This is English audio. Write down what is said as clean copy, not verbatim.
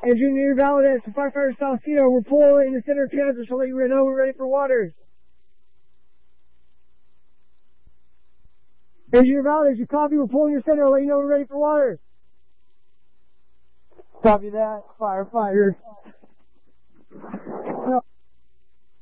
Engineer Valdez, Firefighter Salcedo, we're pulling in the center of Kansas to let you know we're ready for water. Engineer Valdez, you copy, we're pulling your center, I'll let you know we're ready for water. Copy that, firefighter.